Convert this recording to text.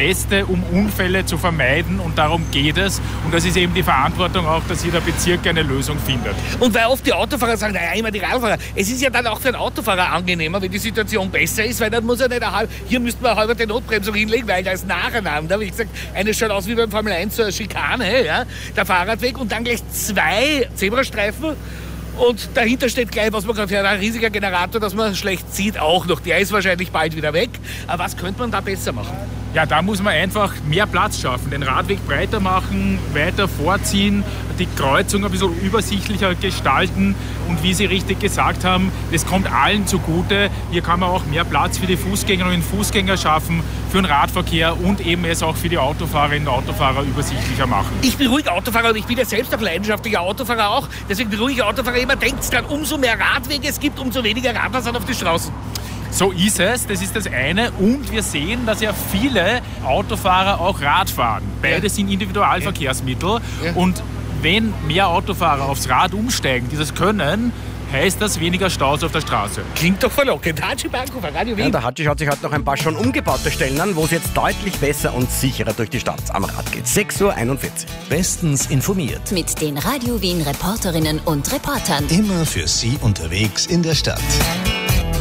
Beste, um Unfälle zu vermeiden und darum geht es. Und das ist eben die Verantwortung auch, dass jeder Bezirk eine Lösung findet. Und weil oft die Autofahrer sagen, naja, immer die Radfahrer. Es ist ja dann auch für einen Autofahrer angenehmer, wenn die Situation besser ist, weil dann muss er nicht hier müsste man halber die Notbremsung hinlegen, weil da ist nacheinander, wie gesagt, eine schaut aus wie beim Formel 1, so eine Schikane, ja, der Fahrradweg und dann gleich 2 Zebrastreifen. Und dahinter steht gleich, was man gerade hört, ein riesiger Generator, dass man schlecht sieht, auch noch. Der ist wahrscheinlich bald wieder weg. Aber was könnte man da besser machen? Ja, da muss man einfach mehr Platz schaffen, den Radweg breiter machen, weiter vorziehen, die Kreuzung ein bisschen übersichtlicher gestalten und wie Sie richtig gesagt haben, das kommt allen zugute. Hier kann man auch mehr Platz für die Fußgängerinnen und Fußgänger schaffen, für den Radverkehr und eben es auch für die Autofahrerinnen und Autofahrer übersichtlicher machen. Ich beruhige Autofahrer und ich bin ja selbst auch leidenschaftlicher Autofahrer auch. Deswegen beruhige Autofahrer immer, denkt dran, umso mehr Radwege es gibt, umso weniger Radler sind auf die Straßen. So ist es, das ist das eine. Und wir sehen, dass ja viele Autofahrer auch Rad fahren. Beide sind Individualverkehrsmittel. Ja. Und wenn mehr Autofahrer aufs Rad umsteigen, die das können, heißt das weniger Staus auf der Straße. Klingt doch verlockend. Hatschi Banko von Radio Wien. Ja, der Hatschi schaut sich heute noch ein paar schon umgebaute Stellen an, wo es jetzt deutlich besser und sicherer durch die Stadt am Rad geht. 6:41 Uhr. Bestens informiert. Mit den Radio Wien Reporterinnen und Reportern. Immer für Sie unterwegs in der Stadt.